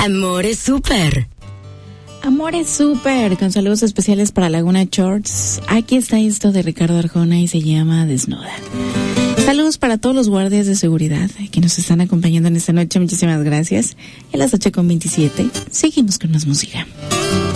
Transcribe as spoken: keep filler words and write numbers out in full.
Amores Súper. Amores Súper, con saludos especiales para Laguna Shorts. Aquí está esto de Ricardo Arjona y se llama Desnuda. Saludos para todos los guardias de seguridad que nos están acompañando en esta noche. Muchísimas gracias. Y a las ocho con veintisiete seguimos con más música.